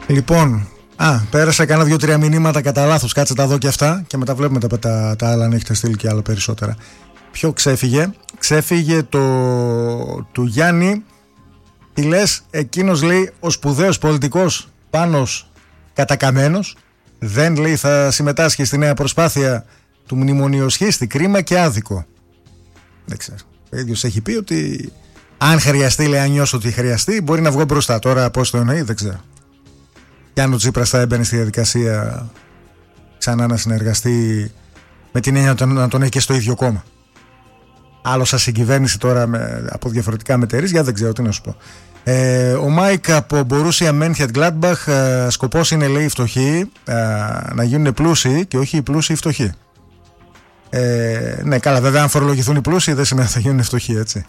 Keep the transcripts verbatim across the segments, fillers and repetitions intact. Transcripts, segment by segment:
Λοιπόν, α, πέρασα κάνα δύο-τρία μηνύματα κατά λάθος. Κάτσε τα δω και αυτά και μετά βλέπουμε τα, τα, τα άλλα αν έχετε στείλει και άλλο περισσότερα. Ποιο ξέφυγε? Ξέφυγε το του Γιάννη. Τι λες? Εκείνος λέει ο σπουδαίος πολιτικός Πάνος Κατακαμένος δεν λέει θα συμμετάσχει στη νέα προσπάθεια του μνημονιοσχίστη. Κρίμα και άδικο. Δεν ξέρω. Ο ίδιος έχει πει ότι αν χρειαστεί, λέει, αν νιώσω ότι χρειαστεί, μπορεί να βγω μπροστά. Τώρα πώς το εννοεί δεν ξέρω. Και αν ο Τσίπρας θα έμπαινε στη διαδικασία ξανά να συνεργαστεί με την έννοια να τον έχει και στο ίδιο κόμμα. Άλλο σαν συγκυβέρνηση τώρα με, από διαφορετικά μετερίζια, δεν ξέρω τι να σου πω. Ε, ο Μάικ από Μπορούσια Μένχετ Γκλάντμπαχ, ε, σκοπός είναι, λέει, οι φτωχοί ε, να γίνουν πλούσιοι και όχι οι πλούσιοι οι φτωχοί. Ε, ναι, καλά, βέβαια, αν φορολογηθούν οι πλούσιοι δεν σημαίνει ότι θα γίνουν φτωχοί, έτσι.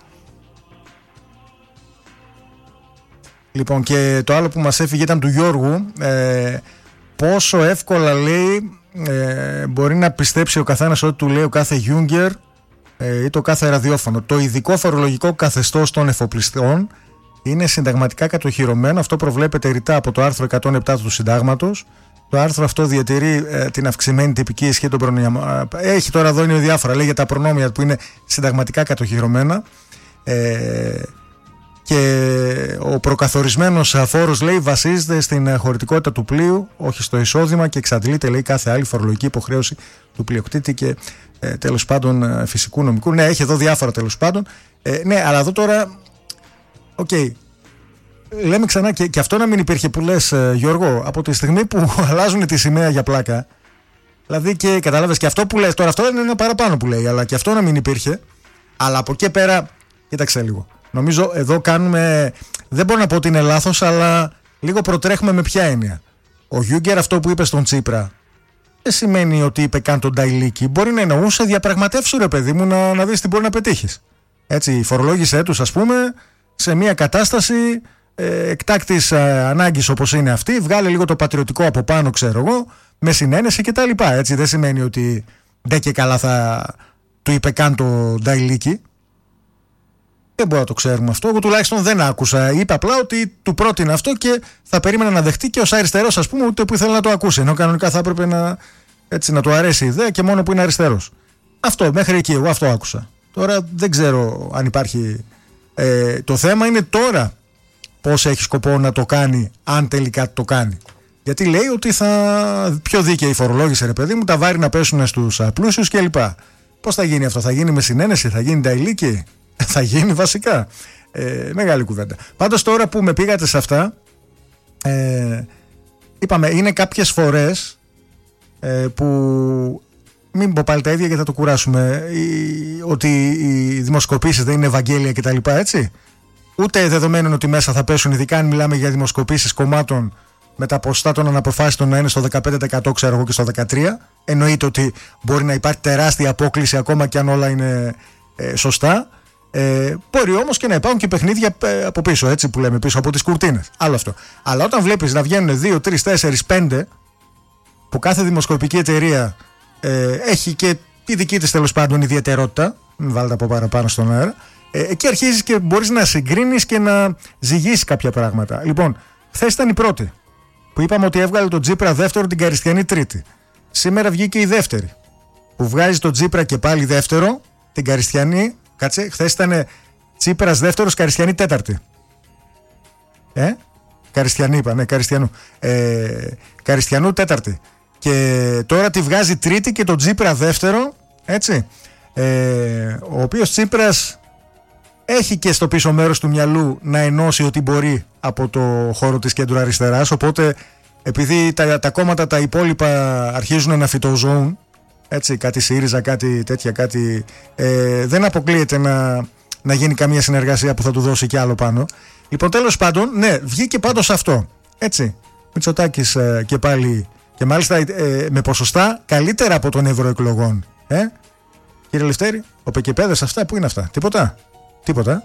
Λοιπόν, και το άλλο που μας έφυγε ήταν του Γιώργου. Ε, πόσο εύκολα, λέει, ε, μπορεί να πιστέψει ο καθένας ό,τι του λέει ο κάθε Γιούγκερ ε, ή το κάθε ραδιόφωνο. Το ειδικό φορολογικό καθεστώς των εφοπλιστών είναι συνταγματικά κατοχυρωμένο. Αυτό προβλέπεται ρητά από το άρθρο εκατόν επτά του Συντάγματος. Το άρθρο αυτό διατηρεί ε, την αυξημένη τυπική ισχύ των προνομιών. Έχει τώρα εδώ είναι διάφορα. Λέει για τα προνόμια που είναι συνταγματικά κατοχυρωμένα. Ε, και ο προκαθορισμένος φόρος, λέει, βασίζεται στην χωρητικότητα του πλοίου, όχι στο εισόδημα, και εξαντλείται, λέει, κάθε άλλη φορολογική υποχρέωση του πλειοκτήτη και ε, τέλος πάντων φυσικού νομικού. Ναι, έχει εδώ διάφορα τέλος πάντων. Ε, ναι, αλλά εδώ τώρα. Οκ. Okay. Λέμε ξανά και, και αυτό να μην υπήρχε που λες, ε, Γιώργο, από τη στιγμή που αλλάζουν τη σημαία για πλάκα. Δηλαδή και κατάλαβες και αυτό που λες τώρα, αυτό είναι ένα παραπάνω που λέει, αλλά και αυτό να μην υπήρχε. Αλλά από εκεί πέρα, κοίταξε λίγο. Νομίζω εδώ κάνουμε, δεν μπορώ να πω ότι είναι λάθος, αλλά λίγο προτρέχουμε με ποια έννοια. Ο Γιούγκερ αυτό που είπε στον Τσίπρα δεν σημαίνει ότι είπε καν τον Νταϊλίκη. Μπορεί να εννοούσε διαπραγματεύσου, ρε παιδί μου, να, να δεις τι μπορεί να πετύχεις. Έτσι, φορολόγησέ τους, ας πούμε, σε μια κατάσταση ε, εκτάκτης ε, ανάγκης όπως είναι αυτή. Βγάλε λίγο το πατριωτικό από πάνω, ξέρω εγώ, με συνένεση κτλ. Έτσι, δεν σημαίνει ότι δεν και καλά θα του είπε καν τον Νταϊλίκη. Δεν μπορούμε να το ξέρουμε αυτό. Εγώ τουλάχιστον δεν άκουσα. Είπα απλά ότι του πρότεινε αυτό και θα περίμενα να δεχτεί και ως αριστερός, ας πούμε, ούτε που ήθελε να το ακούσει. Ενώ κανονικά θα έπρεπε να, έτσι, να του αρέσει η ιδέα και μόνο που είναι αριστερός. Αυτό, μέχρι εκεί, εγώ αυτό άκουσα. Τώρα δεν ξέρω αν υπάρχει. Ε, το θέμα είναι τώρα πώς έχει σκοπό να το κάνει, αν τελικά το κάνει. Γιατί λέει ότι θα πιο δίκαιη φορολόγηση, ρε παιδί μου, τα βάρη να πέσουν στους πλούσιους κλπ. Πώς θα γίνει αυτό, θα γίνει με συνένεση, θα γίνει Νταϊλίκη? Θα γίνει βασικά. Ε, μεγάλη κουβέντα. Πάντως τώρα που με πήγατε σε αυτά, ε, είπαμε, είναι κάποιες φορές ε, που, μην πω πάλι τα ίδια γιατί θα το κουράσουμε, η, ότι οι δημοσκοπήσεις δεν είναι Ευαγγέλια κτλ. Έτσι. Ούτε δεδομένου είναι ότι μέσα θα πέσουν, ειδικά αν μιλάμε για δημοσκοπήσεις κομμάτων με τα ποσοστά των αναποφάσιστων να είναι στο δεκαπέντε τοις εκατό, ξέρω εγώ, και στο δεκατρία τοις εκατό. Εννοείται ότι μπορεί να υπάρχει τεράστια απόκλιση ακόμα και αν όλα είναι ε, σωστά. Ε, μπορεί όμως και να υπάρχουν και παιχνίδια ε, από πίσω, έτσι που λέμε, πίσω από τις κουρτίνες. Άλλο αυτό. Αλλά όταν βλέπεις να βγαίνουν δύο, τρία, τέσσερα, πέντε, που κάθε δημοσκοπική εταιρεία ε, έχει και τη δική της τέλος πάντων ιδιαιτερότητα, μην βάλετε από παραπάνω στον αέρα, ε, εκεί αρχίζεις και μπορείς να συγκρίνεις και να ζυγίσεις κάποια πράγματα. Λοιπόν, χθες ήταν η πρώτη που είπαμε ότι έβγαλε τον Τσίπρα δεύτερο, την Καριστιανή τρίτη. Σήμερα βγήκε η δεύτερη που βγάζει τον Τσίπρα και πάλι δεύτερο, την Καριστιανή. Κάτσε, χθες ήταν Τσίπρας δεύτερος, Καριστιανή τέταρτη. Ε, Καριστιανή είπα, ναι, Καριστιανού. Ε, Καριστιανού τέταρτη. Και τώρα τη βγάζει τρίτη και τον Τσίπρα δεύτερο, έτσι. Ε, ο οποίος Τσίπρας έχει και στο πίσω μέρος του μυαλού να ενώσει ότι μπορεί από το χώρο της κέντρου αριστεράς, οπότε επειδή τα, τα κόμματα τα υπόλοιπα αρχίζουν να φυτοζωούν, έτσι, κάτι ΣΥΡΙΖΑ, κάτι τέτοια, κάτι. Ε, δεν αποκλείεται να, να γίνει καμία συνεργασία που θα του δώσει κι άλλο πάνω. Λοιπόν, τέλος πάντων, ναι, βγήκε πάντως αυτό. Έτσι. Μητσοτάκης ε, και πάλι. Και μάλιστα ε, με ποσοστά καλύτερα από των ευρωεκλογών. Ε? Κύριε Λευτέρη, ο Πεκεπέδες, αυτά που είναι αυτά? Τίποτα. Τίποτα.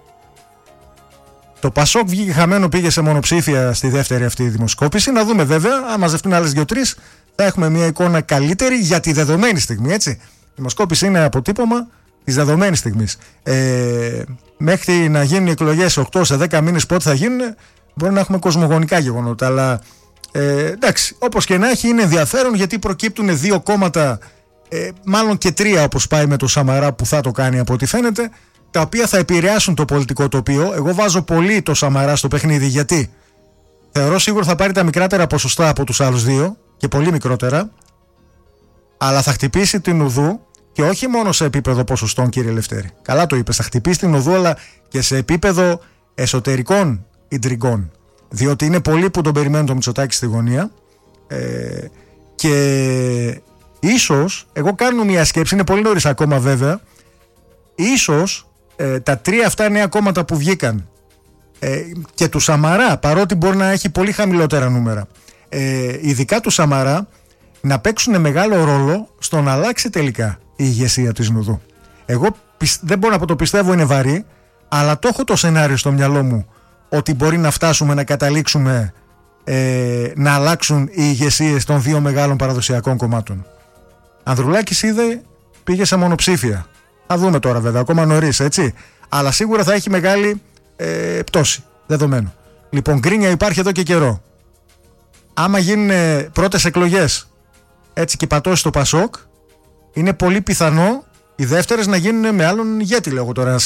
Το Πασόκ βγήκε χαμένο, πήγε σε μονοψήφια στη δεύτερη αυτή δημοσκόπηση. Να δούμε βέβαια, αν μαζευτούν άλλες δύο-τρεις, θα έχουμε μια εικόνα καλύτερη για τη δεδομένη στιγμή, έτσι. Η δημοσκόπηση είναι αποτύπωμα της δεδομένης στιγμής. Ε, μέχρι να γίνουν οι εκλογές οκτώ σε δέκα μήνες, πότε θα γίνουν, μπορεί να έχουμε κοσμογονικά γεγονότα. Αλλά Ε, εντάξει, όπως και να έχει, είναι ενδιαφέρον γιατί προκύπτουν δύο κόμματα, ε, μάλλον και τρία όπως πάει με το Σαμαρά που θα το κάνει από ό,τι φαίνεται, τα οποία θα επηρεάσουν το πολιτικό τοπίο. Εγώ βάζω πολύ το Σαμαρά στο παιχνίδι, γιατί θεωρώ σίγουρα θα πάρει τα μικρότερα ποσοστά από τους άλλους δύο και πολύ μικρότερα, αλλά θα χτυπήσει την ουδού και όχι μόνο σε επίπεδο ποσοστών, κύριε Λευτέρη. Καλά το είπες, θα χτυπήσει την ουδού, αλλά και σε επίπεδο εσωτερικών ιντριγκών. Διότι είναι πολλοί που τον περιμένουν το Μητσοτάκη στη γωνία, ε, και ίσως, εγώ κάνω μια σκέψη, είναι πολύ νωρίς ακόμα βέβαια, ίσως ε, τα τρία αυτά νέα κόμματα που βγήκαν, ε, και του Σαμαρά, παρότι μπορεί να έχει πολύ χαμηλότερα νούμερα, ε, ειδικά του Σαμαρά, να παίξουν μεγάλο ρόλο στο να αλλάξει τελικά η ηγεσία της Νουδού. Εγώ πισ... δεν μπορώ να πω, το πιστεύω, είναι βαρύ, αλλά το έχω το σενάριο στο μυαλό μου ότι μπορεί να φτάσουμε να καταλήξουμε ε, να αλλάξουν οι ηγεσίες των δύο μεγάλων παραδοσιακών κομμάτων. Ανδρουλάκης είδε, πήγε σε μονοψήφια. Θα δούμε τώρα βέβαια, ακόμα νωρίς, έτσι. Αλλά σίγουρα θα έχει μεγάλη ε, πτώση, δεδομένο. Λοιπόν, γκρίνια υπάρχει εδώ και καιρό. Άμα γίνουν πρώτες εκλογές, έτσι, και πατώσει το Πασόκ, είναι πολύ πιθανό οι δεύτερες να γίνουν με άλλον ηγέτη, λέω εγώ τώρα.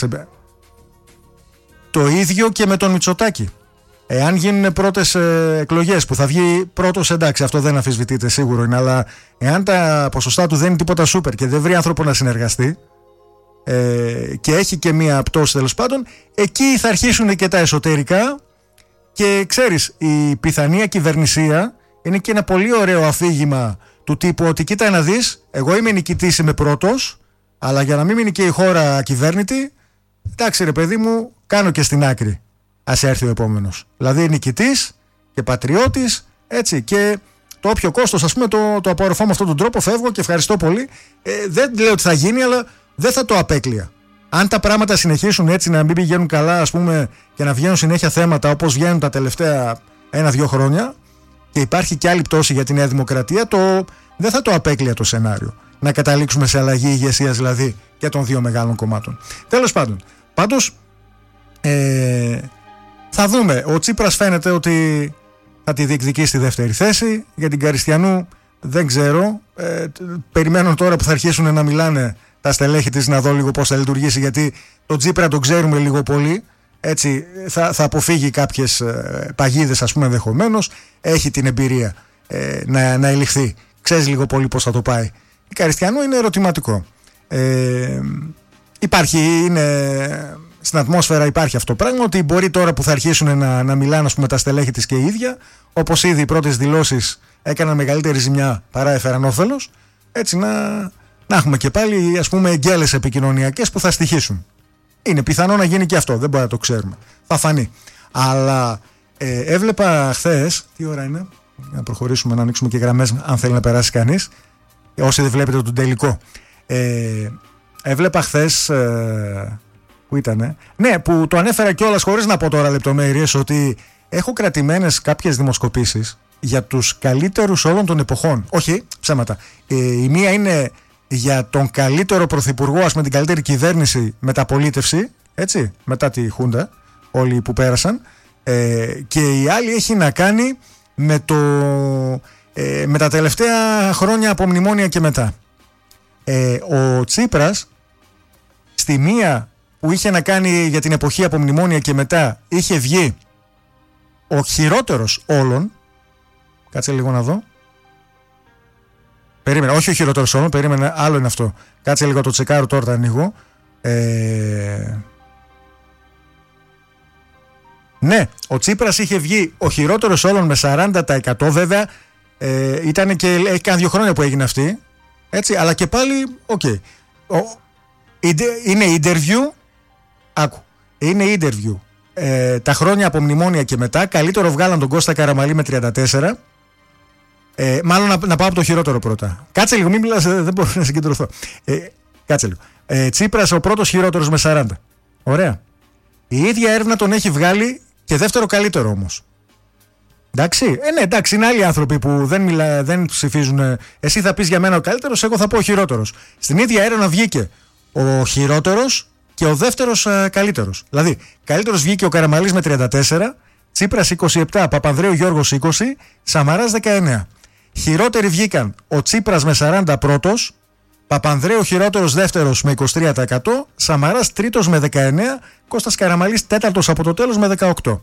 Το ίδιο και με τον Μητσοτάκη. Εάν γίνουν πρώτες ε, εκλογές που θα βγει πρώτος, εντάξει, αυτό δεν αμφισβητείται, σίγουρο είναι, αλλά εάν τα ποσοστά του δεν είναι τίποτα σούπερ και δεν βρει άνθρωπο να συνεργαστεί, ε, και έχει και μία πτώση τέλος πάντων, εκεί θα αρχίσουν και τα εσωτερικά. Και ξέρεις, η πιθανή κυβερνησία είναι και ένα πολύ ωραίο αφήγημα του τύπου ότι κοίτα να δεις, εγώ είμαι νικητής, είμαι πρώτος, αλλά για να μην μείνει και η χώρα ακυβέρνητη, εντάξει ρε παιδί μου, κάνω και στην άκρη, ας έρθει ο επόμενος. Δηλαδή νικητής και πατριώτης, έτσι, και το όποιο κόστος, ας πούμε, το, το απορροφώ με αυτόν τον τρόπο, φεύγω και ευχαριστώ πολύ. Ε, δεν λέω ότι θα γίνει, αλλά δεν θα το απέκλεια. Αν τα πράγματα συνεχίσουν έτσι, να μην πηγαίνουν καλά, ας πούμε, και να βγαίνουν συνέχεια θέματα όπως βγαίνουν τα τελευταία ένα-δύο χρόνια, και υπάρχει και άλλη πτώση για τη Νέα Δημοκρατία, το, δεν θα το απέκλεια το σενάριο. Να καταλήξουμε σε αλλαγή ηγεσίας δηλαδή και των δύο μεγάλων κομμάτων. Τέλος πάντων, πάντως ε, θα δούμε. Ο Τσίπρας φαίνεται ότι θα τη διεκδικεί στη δεύτερη θέση. Για την Καριστιανού δεν ξέρω. Ε, περιμένω τώρα που θα αρχίσουν να μιλάνε τα στελέχη της, να δω λίγο πώς θα λειτουργήσει, γιατί τον Τσίπρα τον ξέρουμε λίγο πολύ. Έτσι, θα, θα αποφύγει κάποιες ε, παγίδες, ας πούμε, ενδεχομένως. Έχει την εμπειρία ε, να, να ελιχθεί. Ξέρεις λίγο πολύ πώς θα το πάει. Η Καριστιανού είναι ερωτηματικό. Ε, υπάρχει, είναι, στην ατμόσφαιρα υπάρχει αυτό το πράγμα, ότι μπορεί τώρα που θα αρχίσουν να, να μιλάνε, ας πούμε, τα στελέχη της και η ίδια, όπως ήδη οι πρώτες δηλώσεις έκαναν μεγαλύτερη ζημιά παρά έφεραν όφελος, έτσι να, να έχουμε και πάλι, ας πούμε, εγκέλες επικοινωνιακές που θα στοιχήσουν. Είναι πιθανό να γίνει και αυτό, δεν μπορεί να το ξέρουμε. Θα φανεί. Αλλά ε, έβλεπα χθες, τι ώρα είναι, να προχωρήσουμε, να ανοίξουμε και γραμμές αν θέλει να περάσει κανείς, όσοι δεν βλέπετε τον τελικό. Ε, έβλεπα χθες, ε, που ήτανε, ναι, που το ανέφερα κιόλας χωρίς να πω τώρα λεπτομέρειες, ότι έχω κρατημένες κάποιες δημοσκοπήσεις για τους καλύτερους όλων των εποχών. Όχι, ψέματα. Ε, η μία είναι για τον καλύτερο πρωθυπουργό, ας πούμε, την καλύτερη κυβέρνηση μεταπολίτευση, έτσι, μετά τη Χούντα, όλοι που πέρασαν, ε, και η άλλη έχει να κάνει με, το, ε, με τα τελευταία χρόνια από μνημόνια και μετά. Ε, ο Τσίπρας, στη μία που είχε να κάνει για την εποχή από μνημόνια και μετά, είχε βγει ο χειρότερος όλων. Κάτσε λίγο να δω. Περίμενα, όχι ο χειρότερος όλων, περίμενα, άλλο είναι αυτό. Κάτσε λίγο, το τσεκάρω τώρα, τα ανοίγω. Ε... Ναι, ο Τσίπρας είχε βγει ο χειρότερος όλων με σαράντα τοις εκατό, βέβαια, ε, ήταν και έχει κάνει δύο χρόνια που έγινε αυτή, έτσι, αλλά και πάλι, οκ. Okay. Είναι interview, άκου, είναι interview. Ε, τα χρόνια από μνημόνια και μετά, καλύτερο βγάλαν τον Κώστα Καραμαλή με τριάντα τέσσερα. Ε, μάλλον να, να πάω από το χειρότερο πρώτα. Κάτσε λίγο, μην μιλάς, δεν μπορώ να συγκεντρωθώ. Ε, κάτσε λίγο. Ε, Τσίπρας ο πρώτος χειρότερος με σαράντα. Ωραία. Η ίδια έρευνα τον έχει βγάλει και δεύτερο καλύτερο όμως. Εντάξει. Ε, ναι, εντάξει, είναι άλλοι άνθρωποι που δεν, μιλά, δεν ψηφίζουν. Εσύ θα πεις για μένα ο καλύτερος, εγώ θα πω ο χειρότερος. Στην ίδια έρευνα βγήκε ο χειρότερος και ο δεύτερος α, καλύτερος. Δηλαδή, καλύτερος βγήκε ο Καραμαλής με τριάντα τέσσερα, Τσίπρας είκοσι επτά, Παπανδρέου Γιώργος είκοσι, Σαμαράς δεκαεννέα. Χειρότεροι βγήκαν ο Τσίπρας με σαράντα πρώτος, Παπανδρέου χειρότερος δεύτερος με είκοσι τρία τοις εκατό, Σαμαράς τρίτος με δεκαεννέα, Κώστας Καραμανλής τέταρτος από το τέλος με δεκαοκτώ.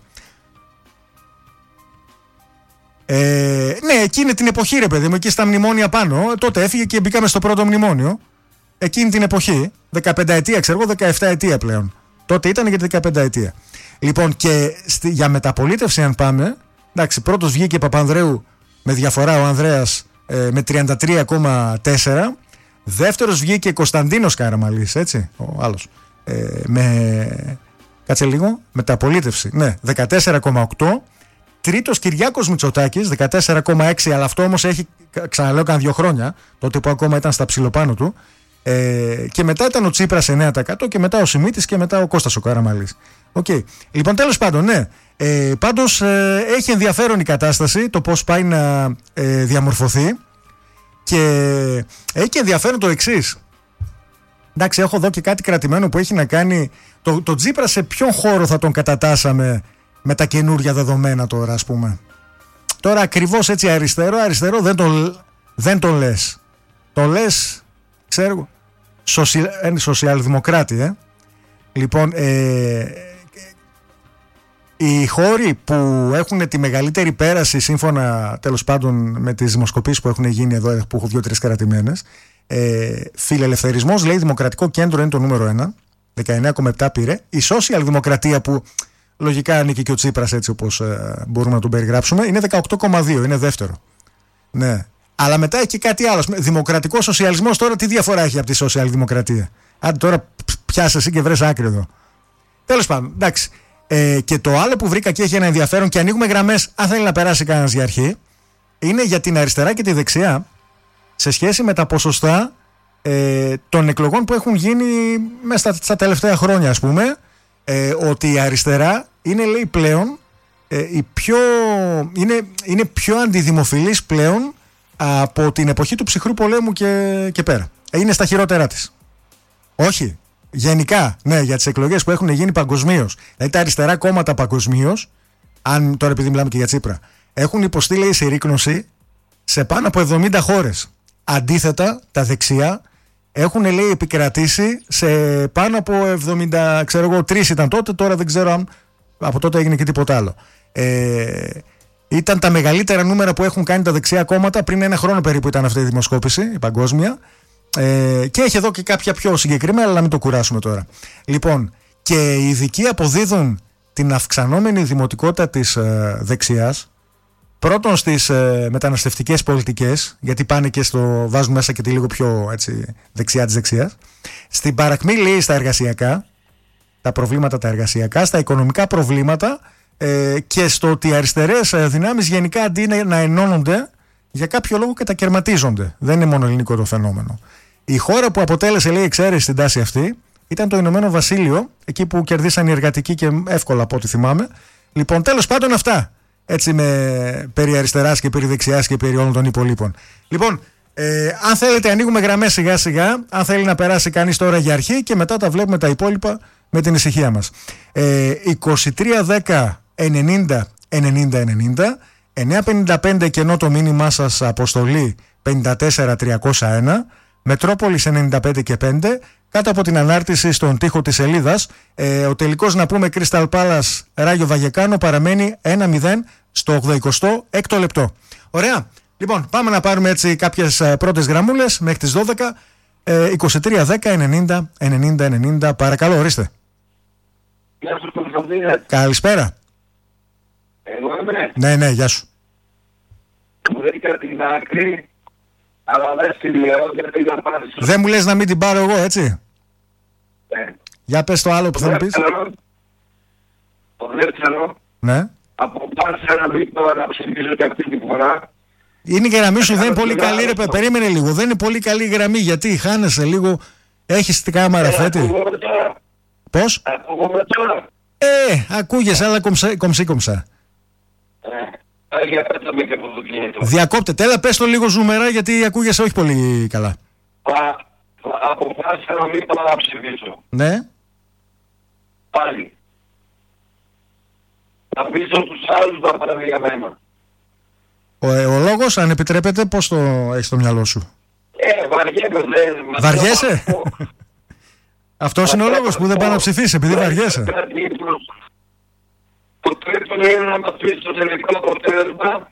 Ε, ναι, εκείνη την εποχή, ρε παιδί μου, εκεί στα μνημόνια πάνω, τότε έφυγε και μπήκαμε στο πρώτο μνημόνιο. Εκείνη την εποχή, δεκαπέντε ετία, ξέρω εγώ, δεκαεπτά ετία πλέον. Τότε ήταν για τη δεκαπέντε ετία. Λοιπόν, και στη, για μεταπολίτευση, αν πάμε, εντάξει, πρώτος βγήκε Παπανδρέου με διαφορά ο Ανδρέας ε, με τριάντα τρία κόμμα τέσσερα. Δεύτερος βγήκε Κωνσταντίνος Καραμανλής, έτσι, ο άλλος. Ε, με. Κάτσε λίγο, μεταπολίτευση, ναι, δεκατέσσερα κόμμα οκτώ. Τρίτος Κυριάκος Μητσοτάκης, δεκατέσσερα κόμμα έξι, αλλά αυτό όμως έχει, ξαναλέω, κάνει δύο χρόνια, τότε που ακόμα ήταν στα ψιλοπάνω του. Ε, και μετά ήταν ο Τσίπρας εννέα τοις εκατό και μετά ο Σιμίτης και μετά ο Κώστας ο Καραμανλής. Okay. Λοιπόν, τέλος πάντων, ναι. Ε, πάντως ε, έχει ενδιαφέρον η κατάσταση, το πώς πάει να ε, διαμορφωθεί, και έχει ενδιαφέρον το εξής. Εντάξει, έχω εδώ και κάτι κρατημένο που έχει να κάνει. Το, το Τσίπρα σε ποιον χώρο θα τον κατατάσαμε με τα καινούργια δεδομένα τώρα, ας πούμε. Τώρα ακριβώς έτσι αριστερό, αριστερό δεν το, δεν το λες. Το λες, ξέρω, σοσι, ε, σοσιαλδημοκράτη, ε. Λοιπόν, ε, οι χώροι που έχουν τη μεγαλύτερη πέραση, σύμφωνα τέλος πάντων με τις δημοσκοπήσεις που έχουν γίνει εδώ, που έχω δύο-τρεις κρατημένες, ε, φιλελευθερισμός, λέει, Δημοκρατικό Κέντρο είναι το νούμερο ένα, δεκαεννέα κόμμα επτά πήρε. Η σοσιαλδημοκρατία, που λογικά ανήκει και ο Τσίπρας, έτσι όπως ε, μπορούμε να τον περιγράψουμε, είναι δεκαοκτώ κόμμα δύο, είναι δεύτερο. Ναι. Αλλά μετά έχει και κάτι άλλο. Δημοκρατικό σοσιαλισμός, τώρα τι διαφορά έχει από τη σοσιαλδημοκρατία? Άντε τώρα πιάσε εσύ και βρες άκρη εδώ. Τέλος πάντων, εντάξει. Ε, και το άλλο που βρήκα και έχει ένα ενδιαφέρον, και ανοίγουμε γραμμές, αν θέλει να περάσει κανένας για αρχή, είναι για την αριστερά και τη δεξιά, σε σχέση με τα ποσοστά ε, των εκλογών που έχουν γίνει μέσα στα, στα τελευταία χρόνια, ας πούμε, ε, ότι η αριστερά είναι, λέει, πλέον ε, η πιο, είναι, είναι πιο αντιδημοφιλής πλέον από την εποχή του ψυχρού πολέμου και, και πέρα. Ε, είναι στα χειρότερά της. Όχι. Γενικά, ναι, για τις εκλογές που έχουν γίνει παγκοσμίως. Δηλαδή τα αριστερά κόμματα παγκοσμίως, αν τώρα επειδή μιλάμε και για Τσίπρα, έχουν υποστεί, λέει, συρρίκνωση σε πάνω από εβδομήντα χώρες. Αντίθετα, τα δεξιά έχουν, λέει, επικρατήσει σε πάνω από εβδομήντα, ξέρω εγώ, τρεις ήταν τότε, τώρα δεν ξέρω αν από τότε έγινε και τίποτα άλλο. Ε, ήταν τα μεγαλύτερα νούμερα που έχουν κάνει τα δεξιά κόμματα, πριν ένα χρόνο περίπου ήταν αυτή η δημοσκόπηση, η παγκόσμια. Ε, και έχει εδώ και κάποια πιο συγκεκριμένα, αλλά να μην το κουράσουμε τώρα. Λοιπόν, και οι ειδικοί αποδίδουν την αυξανόμενη δημοτικότητα της ε, δεξιάς, πρώτον στις ε, μεταναστευτικές πολιτικές, γιατί πάνε και στο, βάζουν μέσα και τη λίγο πιο, έτσι, δεξιά της δεξιάς, στην παρακμή, λέει, στα εργασιακά, τα προβλήματα τα εργασιακά, στα οικονομικά προβλήματα, ε, και στο ότι οι αριστερές δυνάμεις γενικά, αντί να ενώνονται, για κάποιο λόγο κατακερματίζονται. Δεν είναι μόνο ελληνικό το φαινόμενο. Η χώρα που αποτέλεσε, λέει, εξαίρεση στην τάση αυτή ήταν το Ηνωμένο Βασίλειο, εκεί που κερδίσαν οι εργατικοί και εύκολα από ό,τι θυμάμαι. Λοιπόν, τέλος πάντων, αυτά. Έτσι, με περί αριστεράς και περί δεξιάς και περί όλων των υπολείπων. Λοιπόν, ε, αν θέλετε, ανοίγουμε γραμμές σιγά-σιγά. Αν θέλει να περάσει κανείς τώρα για αρχή, και μετά τα βλέπουμε τα υπόλοιπα με την ησυχία μας. Ε, είκοσι τρία δέκα ενενήντα ενενήντα ενενήντα, εννιά πενήντα πέντε κενό το μήνυμά σας, αποστολή πενήντα τέσσερα τριακόσια ένα, Μετρόπολης ενενήντα πέντε και πέντε, κάτω από την ανάρτηση στον τοίχο της σελίδας. Ε, ο τελικός, να πούμε, Crystal Palace Ράγιο Βαγεκάνο παραμένει ένα μηδέν στο ογδοηκοστό έκτο λεπτό. Ωραία. Λοιπόν, πάμε να πάρουμε έτσι κάποιες πρώτες γραμμούλες μέχρι τις δώδεκα. ε, είκοσι τρία δέκα ενενήντα ενενήντα ενενήντα, παρακαλώ, ορίστε. Γεια σου, Κωνσταντίνε. Καλησπέρα. Εγώ είμαι. Ναι, ναι, γεια σου. Μου βρήκα την άκρη, αλλά δεν στη λέω γιατί να πάρεις. Δεν μου λες να μην την πάρω εγώ, έτσι. Ναι. Για πες το άλλο που θέλω να πεις. Το δεύτερο, Ναι. από πάνω σε ένα βήμα να ψηφίσω και αυτή τη φορά. Είναι η γραμμή σου, δεν είναι πολύ καλή, ρε. Περίμενε λίγο. Δεν είναι πολύ καλή η γραμμή, γιατί χάνεσαι λίγο. Έχεις την κάμερα φέτη. Πώς? Ακούγομαι τώρα. Ε, ακούγεσαι, αλλά κομψή κομψά. Ε, για πέταμε και από το κινητό. Διακόπτεται. Έλα, πες το λίγο ζουμερά, γιατί ακούγεσαι όχι πολύ καλά. Αποφάσισα να μην πάω να ψηφίσω. Ναι. Πάλι. να πείσω τους άλλους να πάνε για μένα. Ο, ε, ο λόγος, αν επιτρέπετε, πώς το έχεις στο μυαλό σου? Ε, βαριέμαι, δεν... Βαριέσαι? Αυτός είναι ο λόγος που δεν πάει να ψηφίσει, επειδή βαριέσαι. Το τρίτο είναι να μας πεις το τελικό αποτέλεσμα.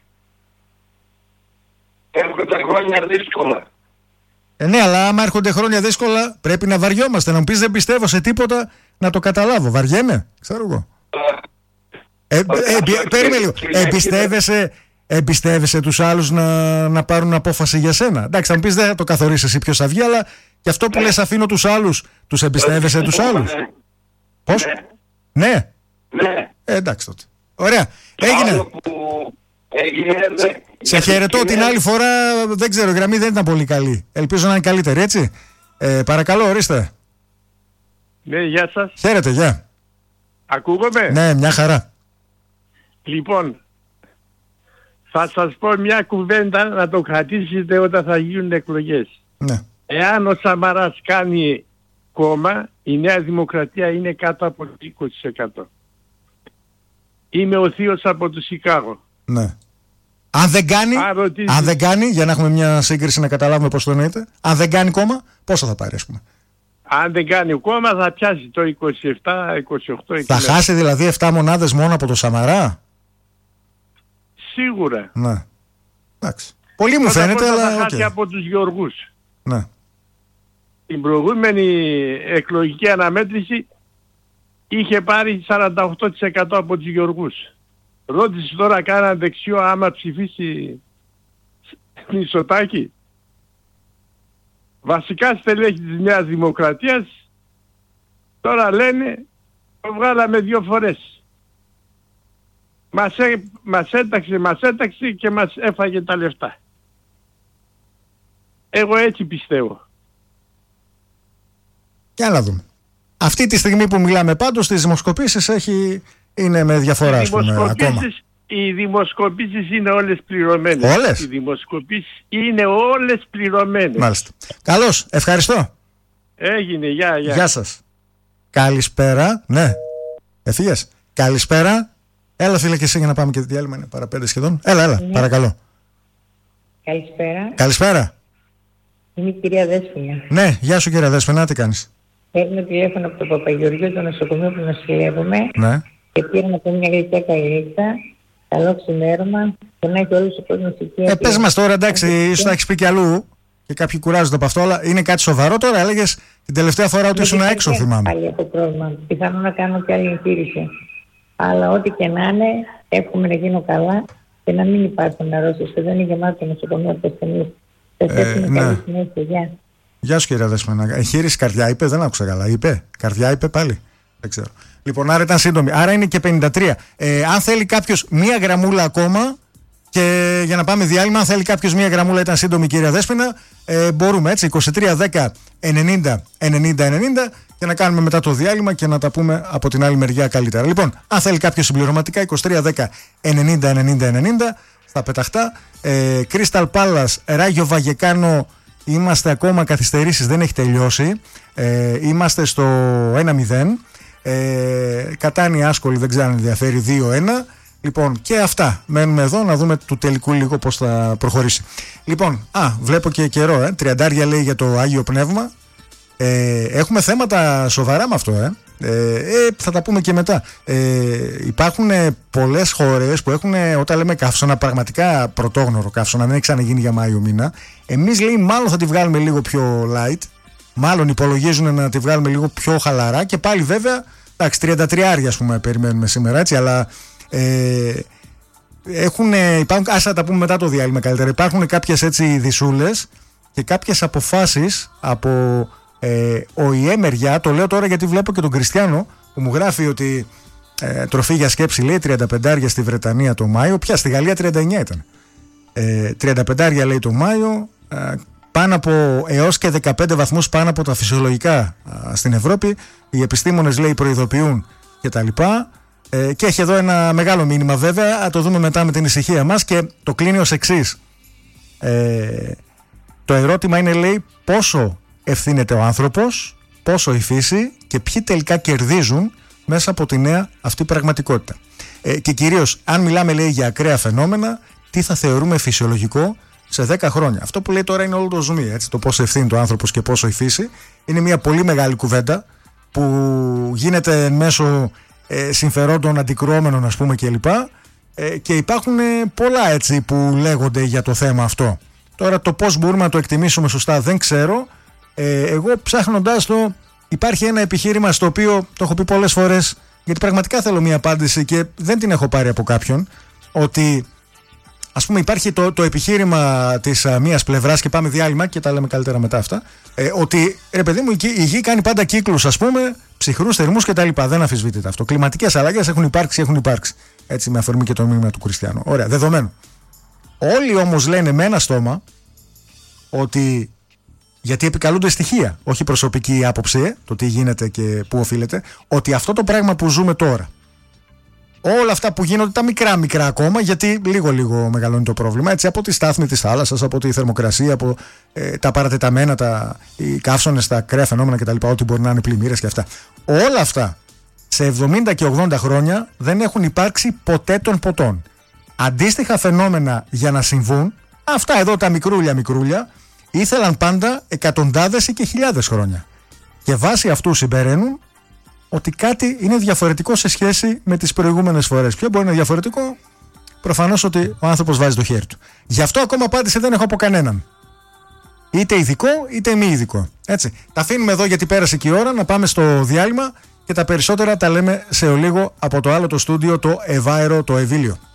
Έρχονται χρόνια δύσκολα. Ε, ναι, αλλά άμα έρχονται χρόνια δύσκολα πρέπει να βαριόμαστε. Να μου πεις δεν πιστεύω σε τίποτα, να το καταλάβω. Βαριέμαι, ξέρω εγώ. Ε, ε, ε, Περίμενε λίγο. Εμπιστεύεσαι, εμπιστεύεσαι τους άλλους να, να πάρουν απόφαση για σένα? Εντάξει, θα μου πεις δεν θα το καθορίσεις εσύ ποιος θα βγει, αλλά και αυτό που λες αφήνω τους άλλους, τους εμπιστεύεσαι τους άλλους? Πώς? Ναι. Ναι. Ε, εντάξει τότε. Ωραία. Έγινε. Έγινε. Σε χαιρετώ την άλλη φορά, δεν ξέρω, η γραμμή δεν ήταν πολύ καλή. Ελπίζω να είναι καλύτερη, έτσι. Ε, παρακαλώ, ορίστε. Ναι, γεια σας. Χαίρετε, γεια. Ακούγομαι? Ναι, μια χαρά. Λοιπόν, θα σας πω μια κουβέντα να το κρατήσετε όταν θα γίνουν εκλογές. Ναι. Εάν ο Σαμαράς κάνει κόμμα, η Νέα Δημοκρατία είναι κάτω από το είκοσι τοις εκατό. Είμαι ο θείος από το Σικάγο. Ναι. Αν δεν κάνει, ρωτήσεις... αν δεν κάνει, για να έχουμε μια σύγκριση να καταλάβουμε πώς το εννοείται, αν δεν κάνει κόμμα, πόσο θα πάρει, ας πούμε? Αν δεν κάνει κόμμα θα πιάσει το είκοσι επτά είκοσι οκτώ. Θα χάσει δηλαδή επτά μονάδες μόνο από το Σαμαρά? Σίγουρα. Ναι. Εντάξει. Πολύ μου φαίνεται, αλλά... Θα χάσει okay. από τους Γεωργούς. Ναι. Την προηγούμενη εκλογική αναμέτρηση είχε πάρει σαράντα οκτώ τοις εκατό από τους Γεωργούς. Ρώτησε τώρα κάνα δεξιό άμα ψηφίσει Μητσοτάκη. Βασικά στελέχη της Νέας Δημοκρατίας τώρα λένε το βγάλαμε δύο φορές. Μας, έ, μας έταξε, μας έταξε και μας έφαγε τα λεφτά. Εγώ έτσι πιστεύω. Για να δούμε. Αυτή τη στιγμή που μιλάμε πάντως στις δημοσκοπήσεις έχει... είναι με διαφορά, ας πούμε, ακόμα. Οι δημοσκοπήσεις είναι όλες πληρωμένες. Όλες? Οι δημοσκοπήσεις είναι όλες πληρωμένες. Μάλιστα. Καλώς, ευχαριστώ. Έγινε, γεια, γεια. Γεια σας. Καλησπέρα. Ναι. Έφυγες. Καλησπέρα. Έλα φίλε και εσύ για να πάμε και διάλειμμα, είναι παρά πέντε σχεδόν. Έλα, έλα, ναι. Παρακαλώ. Καλησπέρα. Καλησπέρα. Είμαι η κυρία Δέσποινα. Ναι, γεια σου κυρία Δέσποινα, τι κάνεις? Παίρνω τηλέφωνο από το Παπαγεωργίου, το νοσοκομείο που νοσηλεύομαι. Ναι. Και πήρα να πω μια γλυκιά καληνύχτα. Καλό ξημέρωμα. Και να έχει όλους τους κόσμους εκεί. Ε, πες μας τώρα, εντάξει, ίσως θα έχεις πει κι αλλού και κάποιοι κουράζονται από αυτό, αλλά είναι κάτι σοβαρό τώρα? Έλεγες την τελευταία φορά ότι ήσουν έξω, θυμάμαι. Πάλι αυτό το πρόβλημα. Πιθανόν να κάνω και άλλη εγχείρηση. Αλλά ό,τι και να είναι, εύχομαι να γίνω καλά και να μην υπάρχουν αρρώστιες. Και δεν είναι γεμάτο το νοσοκομείο από ασθενείς. Σας εύχομαι καλή συνέχεια. Γεια. Γεια σου κυρία Δέσποινα. Εγχείρηση καρδιά είπε, δεν άκουσα καλά. Είπε, καρδιά είπε πάλι. Δεν ξέρω. Λοιπόν, άρα ήταν σύντομη. Άρα είναι και πενήντα τρία. Ε, αν θέλει κάποιος μία γραμμούλα ακόμα, και για να πάμε διάλειμμα, αν θέλει κάποιος μία γραμμούλα, ήταν σύντομη κυρία Δέσποινα, ε, μπορούμε έτσι, είκοσι τρία δέκα ενενήντα ενενήντα ενενήντα, και να κάνουμε μετά το διάλειμμα και να τα πούμε από την άλλη μεριά καλύτερα. Λοιπόν, αν θέλει κάποιος συμπληρωματικά, είκοσι τρία δέκα ενενήντα ενενήντα ενενήντα, στα πεταχτά. Ε, Crystal Palace, Ράγιο Βαγεκάνο, είμαστε ακόμα καθυστερήσεις, δεν έχει τελειώσει. Ε, είμαστε στο ένα μηδέν. Ε, Κατάνη Άσκολη, δεν ξέρω αν ενδιαφέρει, δύο ένα. Λοιπόν, και αυτά. Μένουμε εδώ να δούμε του τελικού λίγο πώς θα προχωρήσει. Λοιπόν, α, βλέπω και καιρό, ε. Τριαντάρια λέει για το Άγιο Πνεύμα. Ε, έχουμε θέματα σοβαρά με αυτό, ε. Ε, ε, θα τα πούμε και μετά. Ε, υπάρχουν πολλές χώρες που έχουν, όταν λέμε καύσωνα, πραγματικά πρωτόγνωρο καύσωνα, δεν έχει ξαναγίνει για Μάιο μήνα. Εμείς λέει μάλλον θα τη βγάλουμε λίγο πιο light. Μάλλον υπολογίζουν να τη βγάλουμε λίγο πιο χαλαρά. Και πάλι βέβαια, εντάξει, τριάντα τρία ας πούμε περιμένουμε σήμερα, έτσι, αλλά ε, έχουν, υπάρχουν, ας θα τα πούμε μετά το διάλειμμα καλύτερα. Υπάρχουν κάποιες έτσι δυσούλες και κάποιες αποφάσεις από ε, ΟΗΕ μεριά. Το λέω τώρα γιατί βλέπω και τον Κριστιανό που μου γράφει ότι ε, τροφή για σκέψη, λέει, τριάντα πέντε στη Βρετανία το Μάιο. Πια στη Γαλλία τριάντα εννιά ήταν. ε, τριάντα πέντε λέει το Μάιο, ε, πάνω από έως και δεκαπέντε βαθμούς πάνω από τα φυσιολογικά α, στην Ευρώπη. Οι επιστήμονες, λέει, προειδοποιούν και τα λοιπά. Ε, και έχει εδώ ένα μεγάλο μήνυμα βέβαια, θα το δούμε μετά με την ησυχία μας, και το κλείνει ως εξής. Ε, το ερώτημα είναι, λέει, πόσο ευθύνεται ο άνθρωπος, πόσο η φύση και ποιοι τελικά κερδίζουν μέσα από τη νέα αυτή πραγματικότητα. Ε, και κυρίως, αν μιλάμε λέει για ακραία φαινόμενα, τι θα θεωρούμε φυσιολογικό σε δέκα χρόνια. Αυτό που λέει τώρα είναι όλο το ζουμί, έτσι, το πόσο ευθύνεται ο άνθρωπος και πόσο η φύση. Είναι μια πολύ μεγάλη κουβέντα που γίνεται μέσω ε, συμφερόντων αντικρουόμενων, ας πούμε, κλπ. Ε, και υπάρχουν ε, πολλά έτσι που λέγονται για το θέμα αυτό. Τώρα το πώς μπορούμε να το εκτιμήσουμε σωστά δεν ξέρω. Ε, εγώ ψάχνοντας το, υπάρχει ένα επιχείρημα στο οποίο το έχω πει πολλές φορές, γιατί πραγματικά θέλω μια απάντηση και δεν την έχω πάρει από κάποιον, ότι ας πούμε υπάρχει το, το επιχείρημα της α, μίας πλευράς, και πάμε διάλειμμα και τα λέμε καλύτερα μετά αυτά, ε, ότι ρε παιδί μου, η, η γη κάνει πάντα κύκλους, ας πούμε, ψυχρούς, θερμούς κτλ. Δεν αμφισβητείται αυτό. Κλιματικές αλλαγές έχουν υπάρξει, έχουν υπάρξει. Έτσι, με αφορμή και το μήνυμα του Κριστιανού. Ωραία, δεδομένο. Όλοι όμως λένε με ένα στόμα ότι, γιατί επικαλούνται στοιχεία, όχι προσωπική άποψη, το τι γίνεται και πού οφείλεται, ότι αυτό το πράγμα που ζούμε τώρα, όλα αυτά που γίνονται, τα μικρά μικρά ακόμα, γιατί λίγο λίγο μεγαλώνει το πρόβλημα, έτσι, από τη στάθμη της θάλασσας, από τη θερμοκρασία, από ε, τα παρατεταμένα, τα, οι καύσονες, τα ακραία φαινόμενα κτλ., ό,τι μπορεί να είναι πλημμύρες και αυτά. Όλα αυτά σε εβδομήντα και ογδόντα χρόνια δεν έχουν υπάρξει ποτέ των ποτών. Αντίστοιχα φαινόμενα για να συμβούν, αυτά εδώ τα μικρούλια μικρούλια, ήθελαν πάντα εκατοντάδες ή και χιλιάδες χρόνια. Και βάσει αυτού συμπεραίνουν ότι κάτι είναι διαφορετικό σε σχέση με τις προηγούμενες φορές. Ποιο μπορεί να είναι διαφορετικό? Προφανώς ότι ο άνθρωπος βάζει το χέρι του. Γι' αυτό ακόμα απάντηση δεν έχω από κανέναν. Είτε ειδικό είτε μη ειδικό. Έτσι. Τα αφήνουμε εδώ γιατί πέρασε και η ώρα, να πάμε στο διάλειμμα και τα περισσότερα τα λέμε σε λίγο από το άλλο το στούντιο, το Ευάερο, το Ευήλιο.